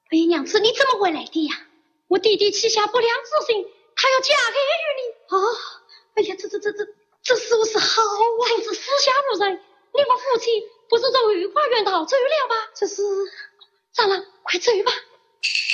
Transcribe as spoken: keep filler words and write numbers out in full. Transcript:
哎，娘子，你怎么回来的呀？我弟弟起下不良之心，他要嫁给于你。哦，哎呀，这这这这这是不是好啊？从此私下无人，你我夫妻不是走御花园道走了吧？这是，咱俩快走吧。